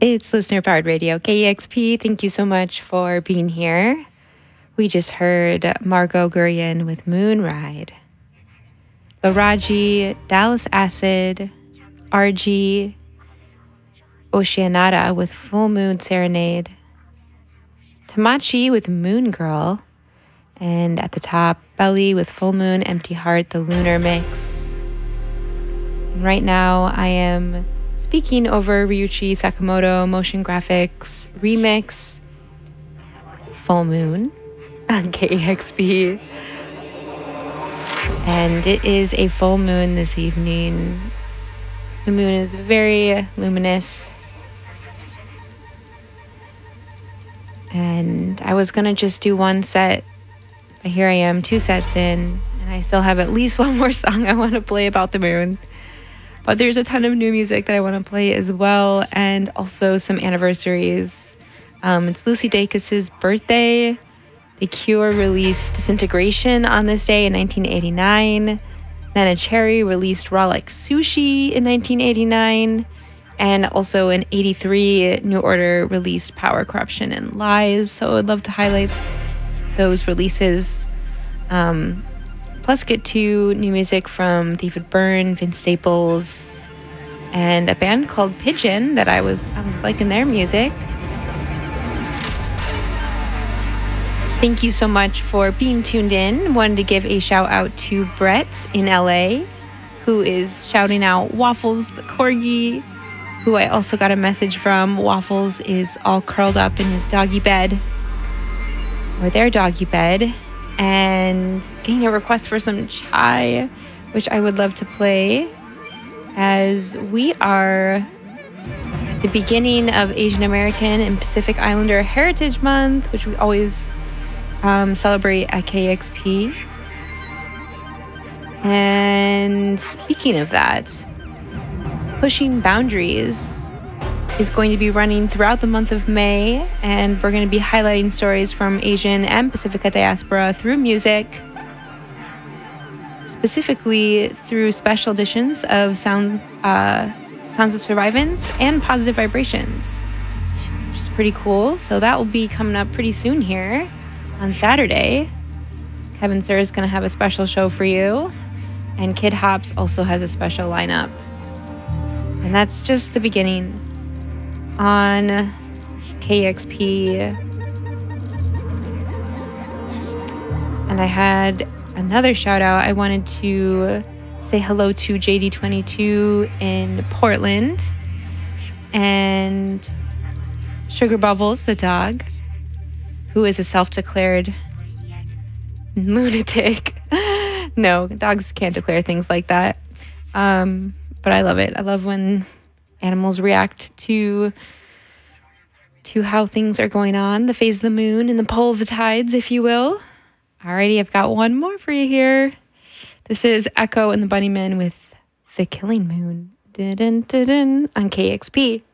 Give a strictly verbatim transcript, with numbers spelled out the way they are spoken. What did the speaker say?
It's Listener Powered Radio, K E X P. Thank you so much for being here. We just heard Margot Guryan with Moonride, Laraji, Dallas Acid, R G, Oceanata with Full Moon Serenade, Tamachi with Moon Girl, and at the top, Belly with Full Moon Empty Heart, the Lunar Mix. And right now, I am speaking over Ryuichi Sakamoto Motion Graphics Remix Full Moon on K E X P. And it is a full moon this evening. The moon is very luminous. And I was going to just do one set, but here I am, two sets in, and I still have at least one more song I want to play about the moon. But there's a ton of new music that I want to play as well, and also some anniversaries. Um, it's Lucy Dacus's birthday. The Cure released Disintegration on this day in nineteen eighty-nine. Nana Cherry released Raw Like Sushi in nineteen eighty-nine. And also in eighty-three, New Order released Power, Corruption, and Lies. So I'd love to highlight those releases. Um, plus get to new music from David Byrne, Vince Staples, and a band called Pigeon that I was I was liking their music. Thank you so much for being tuned in. Wanted to give a shout out to Brett in L A, who is shouting out Waffles the Corgi, who I also got a message from. Waffles is all curled up in his doggy bed, or their doggy bed, and getting a request for some chai, which I would love to play, as we are at the beginning of Asian American and Pacific Islander Heritage Month, which we always um, celebrate at K E X P. And speaking of that, Pushing Boundaries is going to be running throughout the month of May, and we're going to be highlighting stories from Asian and Pacifica diaspora through music, specifically through special editions of Sound, uh, Sounds of Survivance and Positive Vibrations, which is pretty cool. So that will be coming up pretty soon here on Saturday. Kevin Sir is going to have a special show for you, and Kid Hops also has a special lineup. And that's just the beginning on K E X P. And I had another shout out. I wanted to say hello to J D twenty-two in Portland and Sugar Bubbles, the dog, who is a self-declared lunatic. No, dogs can't declare things like that. Um, but I love it. I love when animals react to to how things are going on, the phase of the moon and the pull of the tides, if you will. Alrighty, I've got one more for you here. This is Echo and the Bunnymen with The Killing Moon. Dun, dun, dun, dun, on K E X P.